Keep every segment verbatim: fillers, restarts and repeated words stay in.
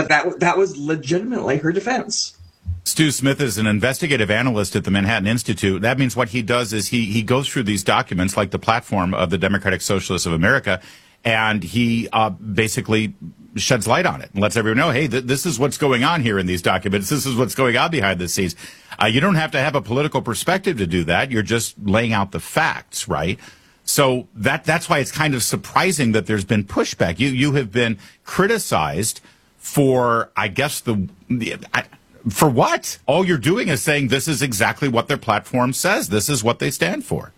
but that that was legitimately her defense. Stu Smith is an investigative analyst at the Manhattan Institute. That means what he does is he he goes through these documents, like the platform of the Democratic Socialists of America, and he uh, basically sheds light on it and lets everyone know, hey, th- this is what's going on here in these documents. This is what's going on behind the scenes. Uh, you don't have to have a political perspective to do that. You're just laying out the facts, right? So that that's why it's kind of surprising that there's been pushback. You you have been criticized for, I guess, the... the I, For what? All you're doing is saying this is exactly what their platform says. This is what they stand for.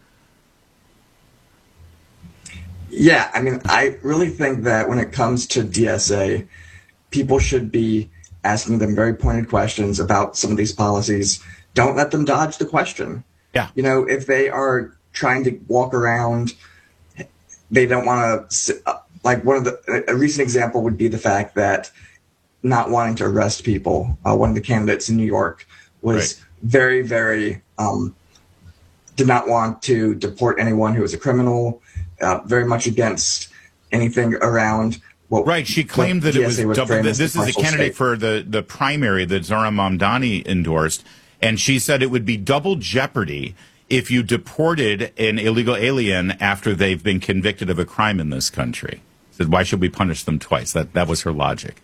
Yeah, I mean, I really think that when it comes to D S A, people should be asking them very pointed questions about some of these policies. Don't let them dodge the question. Yeah. You know, if they are trying to walk around, they don't want to, like one of the, a recent example would be the fact that not wanting to arrest people. Uh, one of the candidates in New York was right. very, very, um, did not want to deport anyone who was a criminal, uh, very much against anything around what. Right. She claimed that it was, was double, this is a candidate state. for the, the primary that Zohran Mamdani endorsed. And she said it would be double jeopardy if you deported an illegal alien after they've been convicted of a crime in this country. She said, why should we punish them twice? That, that was her logic.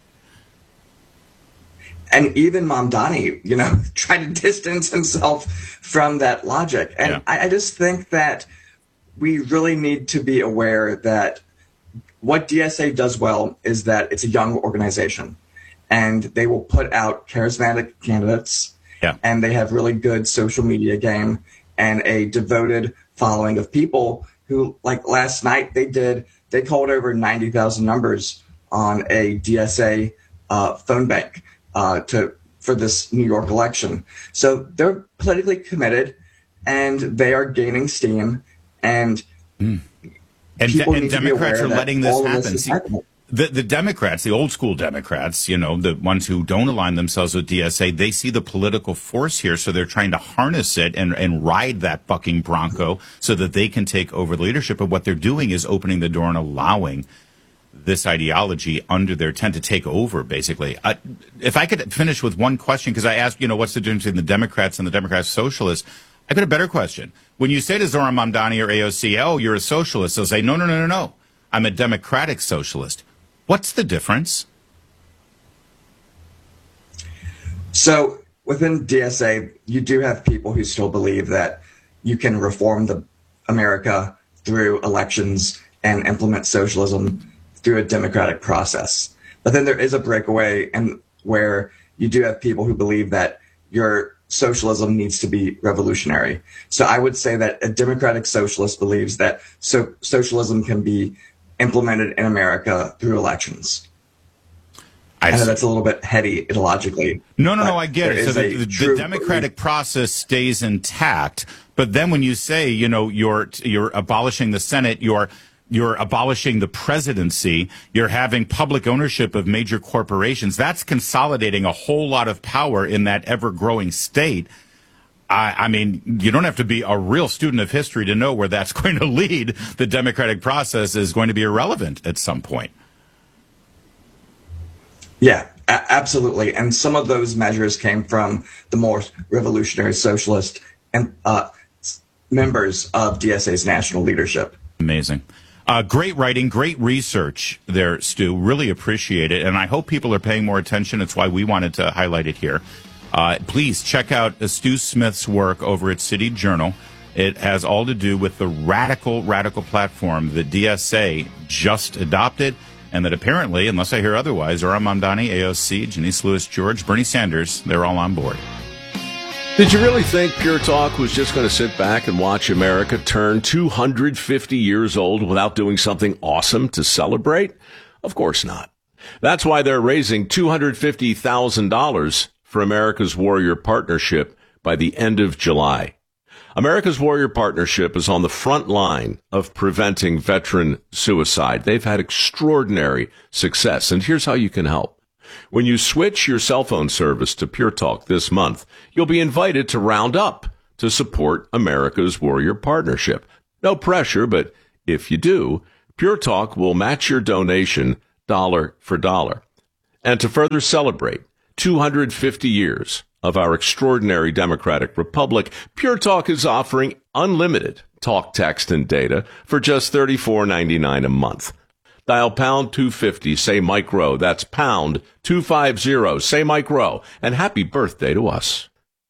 And even Mamdani, you know, tried to distance himself from that logic. And yeah. I, I just think that we really need to be aware that what D S A does well is that it's a young organization. And they will put out charismatic candidates. Yeah. And they have really good social media game and a devoted following of people who, like last night, they did, they called over ninety thousand numbers on a D S A uh, phone bank. Uh, to for this New York election. So they're politically committed, and they are gaining steam, and mm. and, de- and Democrats are letting this happen. This See, happening. the the Democrats, the old school Democrats, you know, the ones who don't align themselves with D S A, they see the political force here, so they're trying to harness it and and ride that bucking bronco so that they can take over the leadership. But what they're doing is opening the door and allowing this ideology under their tent to take over, basically. Uh, if I could finish with one question, because I asked, you know, what's the difference between the Democrats and the Democrat Socialists? I've got a better question. When you say to Zohran Mamdani or A O C, oh, you're a socialist, they'll say, no, no, no, no, no. I'm a democratic socialist. What's the difference? So within D S A, you do have people who still believe that you can reform the America through elections and implement socialism through a democratic process. But then there is a breakaway, and where you do have people who believe that your socialism needs to be revolutionary. So I would say that a democratic socialist believes that so socialism can be implemented in America through elections. I, I know that's a little bit heady ideologically. No, no, no, I get it. So the, the, the democratic process stays intact, but then when you say, you know, you're you're abolishing the Senate, you're You're abolishing the presidency. You're having public ownership of major corporations. That's consolidating a whole lot of power in that ever-growing state. I, I mean, you don't have to be a real student of history to know where that's going to lead. The democratic process is going to be irrelevant at some point. Yeah, a- absolutely. And some of those measures came from the more revolutionary socialist and uh, members of D S A's national leadership. Amazing. Uh, great writing, great research there, Stu. Really appreciate it. And I hope people are paying more attention. It's why we wanted to highlight it here. Uh, please check out Stu Smith's work over at City Journal. It has all to do with the radical, radical platform that D S A just adopted, and that apparently, unless I hear otherwise, Zohran Mamdani, A O C, Janice Lewis George, Bernie Sanders, they're all on board. Did you really think Pure Talk was just going to sit back and watch America turn two hundred fifty years old without doing something awesome to celebrate? Of course not. That's why they're raising two hundred fifty thousand dollars for America's Warrior Partnership by the end of July. America's Warrior Partnership is on the front line of preventing veteran suicide. They've had extraordinary success, and here's how you can help. When you switch your cell phone service to Pure Talk this month, you'll be invited to round up to support America's Warrior Partnership. No pressure, but if you do, Pure Talk will match your donation dollar for dollar. And to further celebrate two hundred fifty years of our extraordinary democratic republic, Pure Talk is offering unlimited talk, text, and data for just thirty-four ninety-nine a month. Dial pound two fifty, say Mike Rowe. That's pound two fifty, say Mike Rowe. And happy birthday to us.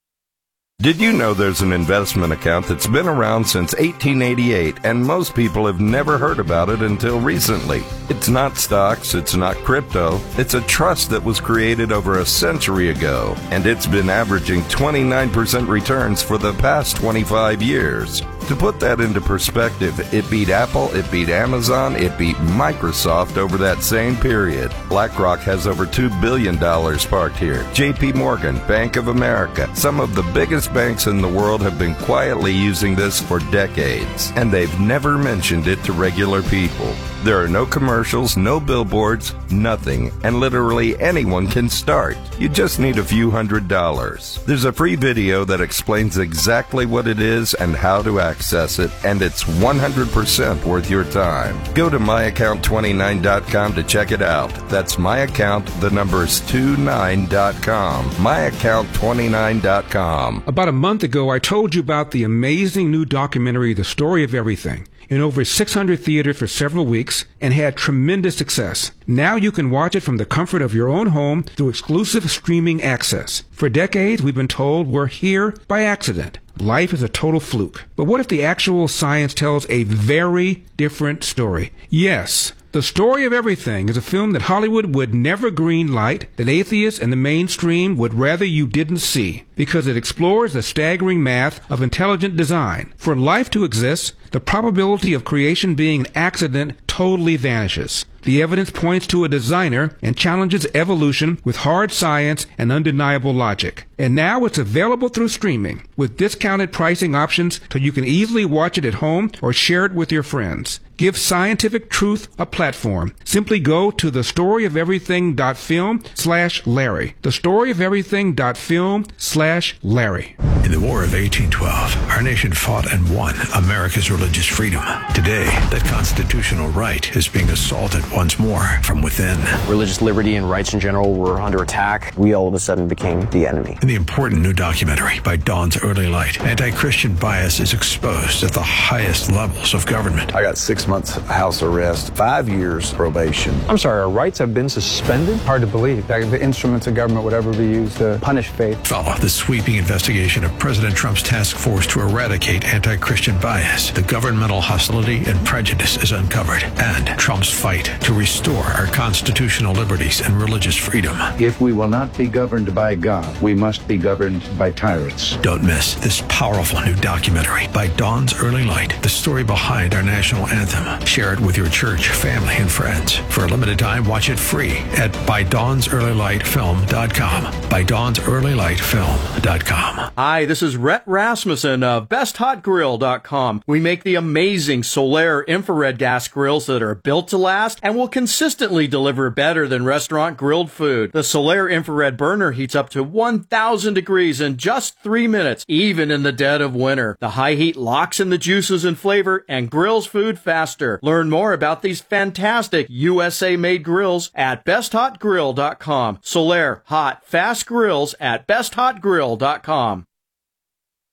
Did you know there's an investment account that's been around since eighteen eighty-eight, and most people have never heard about it until recently? It's not stocks, it's not crypto, it's a trust that was created over a century ago, and it's been averaging twenty-nine percent returns for the past twenty-five years. To put that into perspective, it beat Apple, it beat Amazon, it beat Microsoft over that same period. BlackRock has over two billion dollars parked here. J P Morgan, Bank of America, some of the biggest banks in the world have been quietly using this for decades, and they've never mentioned it to regular people. There are no commercials, no billboards, nothing, and literally anyone can start. You just need a few hundred dollars. There's a free video that explains exactly what it is and how to access it, and it's one hundred percent worth your time. Go to my account twenty-nine dot com to check it out. That's myaccount, the number's twenty-nine dot com. my account twenty-nine dot com. About a month ago, I told you about the amazing new documentary, The Story of Everything, in over six hundred theaters for several weeks and had tremendous success. Now you can watch it from the comfort of your own home through exclusive streaming access. For decades, we've been told we're here by accident. Life is a total fluke. But what if the actual science tells a very different story? Yes. The Story of Everything is a film that Hollywood would never greenlight, that atheists and the mainstream would rather you didn't see, because it explores the staggering math of intelligent design. For life to exist, the probability of creation being an accident totally vanishes. The evidence points to a designer and challenges evolution with hard science and undeniable logic. And now it's available through streaming, with discounted pricing options so you can easily watch it at home or share it with your friends. Give scientific truth a platform. Simply go to thestoryofeverything.film slash Larry. Thestoryofeverything.film slash Larry. In the War of eighteen twelve, our nation fought and won America's religious freedom. Today, that constitutional right is being assaulted once more from within. Religious liberty and rights in general were under attack. We all of a sudden became the enemy. In the important new documentary by Dawn's Early Light, anti-Christian bias is exposed at the highest levels of government. I got six months house arrest, five years probation. I'm sorry, our rights have been suspended? Hard to believe that the instruments of government would ever be used to punish faith. Follow the sweeping investigation of President Trump's task force to eradicate anti-Christian bias. The governmental hostility and prejudice is uncovered, and Trump's fight to restore our constitutional liberties and religious freedom. If we will not be governed by God, we must be governed by tyrants. Don't miss this powerful new documentary by Dawn's Early Light, the story behind our national anthem. Share it with your church, family, and friends. For a limited time, watch it free at by dawns early light film dot com. by dawns early light film dot com. Hi, this is Rhett Rasmussen of best hot grill dot com. We make the amazing Solaire infrared gas grills that are built to last and will consistently deliver better than restaurant grilled food. The Solaire infrared burner heats up to one thousand degrees in just three minutes, even in the dead of winter. The high heat locks in the juices and flavor and grills food faster. Learn more about these fantastic U S A-made grills at best hot grill dot com. Solaire hot, fast grills at best hot grill dot com.